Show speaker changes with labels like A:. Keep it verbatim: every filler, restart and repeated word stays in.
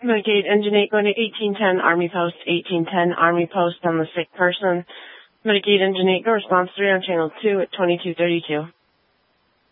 A: Medicaid Engine eight going to eighteen ten Army Post, eighteen ten Army Post on the sick person. Medicaid Engine eight, go response three on channel two at twenty-two thirty-two.